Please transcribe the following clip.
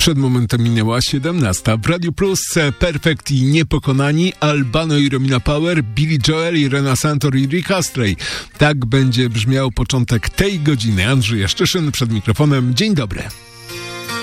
Przed momentem minęła 17. W Radiu Plus Perfect i Niepokonani, Albano i Romina Power, Billy Joel i Rena Santor i Rick Astley. Tak będzie brzmiał początek tej godziny. Andrzej Jaszczyszyn przed mikrofonem. Dzień dobry.